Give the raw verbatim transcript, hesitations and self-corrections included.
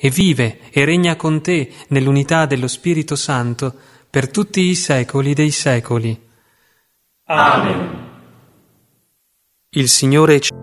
e vive e regna con te nell'unità dello Spirito Santo per tutti i secoli dei secoli. Amen. Il Signore ci